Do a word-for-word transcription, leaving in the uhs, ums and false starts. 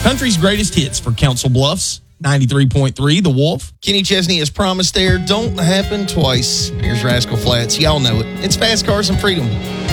Country's greatest hits for Council Bluffs. ninety-three point three, The Wolf. Kenny Chesney has promised there, don't happen twice. Here's Rascal Flatts. Y'all know it. It's Fast Cars and Freedom.